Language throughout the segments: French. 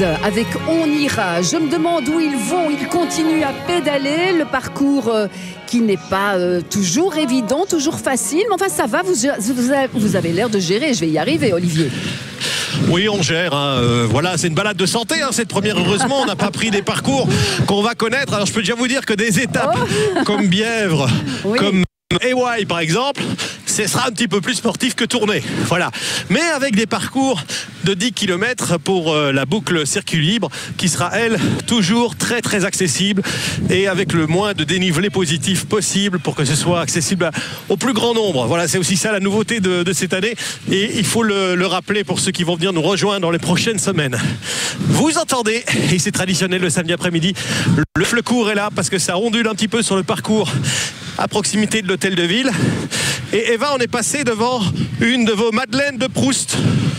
Avec On ira, je me demande où ils vont, ils continuent à pédaler, le parcours qui n'est pas toujours évident, toujours facile, mais enfin ça va, vous avez l'air de gérer, je vais y arriver Olivier. Oui, on gère. Voilà, c'est une balade de santé, cette première. Heureusement, on n'a pas pris des parcours qu'on va connaître. Alors, je peux déjà vous dire que des étapes comme Bièvre, comme EY par exemple, ce sera un petit peu plus sportif que tourné. Voilà. Mais avec des parcours de 10 km pour la boucle circuit libre qui sera, elle, toujours très très accessible et avec le moins de dénivelé positif possible pour que ce soit accessible au plus grand nombre. Voilà, c'est aussi ça la nouveauté de cette année et il faut le rappeler pour ceux qui vont venir nous rejoindre dans les prochaines semaines. Vous entendez, et c'est traditionnel le samedi après-midi, le Fleucourt est là parce que ça ondule un petit peu sur le parcours à proximité de l'hôtel de ville. Et Eva, on est passé devant une de vos Madeleines de Proust.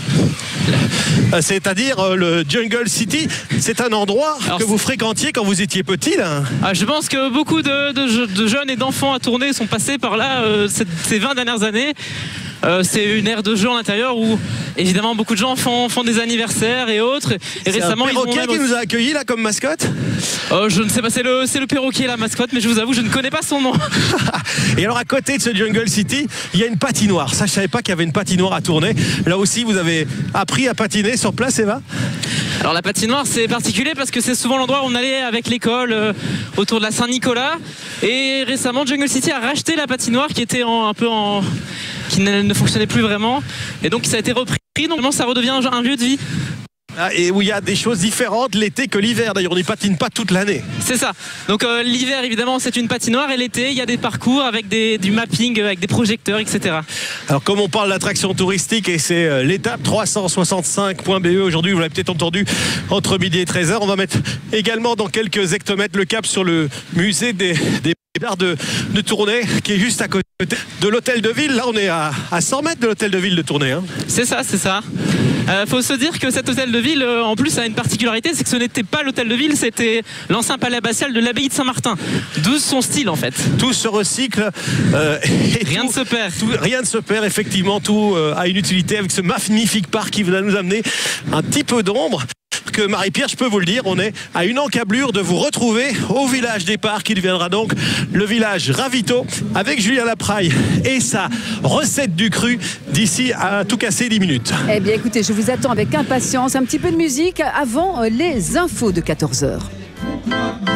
C'est-à-dire le Jungle City. C'est un endroit que vous fréquentiez quand vous étiez petit, là. Je pense que beaucoup de jeunes et d'enfants à tourner sont passés par là ces 20 dernières années. C'est une aire de jeu à l'intérieur où évidemment beaucoup de gens font des anniversaires et autres. Et récemment, un perroquet qui nous a accueillis là comme mascotte. Je ne sais pas, c'est le perroquet la mascotte, mais je vous avoue, je ne connais pas son nom. Et alors à côté de ce Jungle City, il y a une patinoire. Ça, je savais pas qu'il y avait une patinoire à tourner. Là aussi, vous avez appris à patiner sur place, Eva? Alors la patinoire, c'est particulier parce que c'est souvent l'endroit où on allait avec l'école autour de la Saint-Nicolas. Et récemment, Jungle City a racheté la patinoire qui était qui ne fonctionnait plus vraiment. Et donc ça a été repris. Donc ça redevient un lieu de vie. Et où il y a des choses différentes l'été que l'hiver. D'ailleurs, on n'y patine pas toute l'année. C'est ça. Donc l'hiver, évidemment, c'est une patinoire. Et l'été, il y a des parcours avec du mapping, avec des projecteurs, etc. Alors, comme on parle d'attraction touristique, et c'est l'étape 365.be aujourd'hui, vous l'avez peut-être entendu, entre midi et 13h. On va mettre également dans quelques hectomètres le cap sur le musée des arts de Tournai, qui est juste à côté de l'hôtel de ville. Là, on est à 100 mètres de l'hôtel de ville de Tournai. C'est ça, c'est ça. Faut se dire que cet hôtel de ville, en plus, a une particularité, c'est que ce n'était pas l'hôtel de ville, c'était l'ancien palais abbatial de l'abbaye de Saint-Martin. D'où son style, en fait. Tout se recycle. Rien ne se perd. Rien ne se perd, effectivement. Tout a une utilité avec ce magnifique parc qui va nous amener un petit peu d'ombre. Que Marie-Pierre, je peux vous le dire, on est à une encablure de vous retrouver au village départ qui deviendra donc le village Ravito avec Julien Lapraille et sa recette du cru d'ici à tout casser 10 minutes. Eh bien écoutez, je vous attends avec impatience, un petit peu de musique avant les infos de 14h.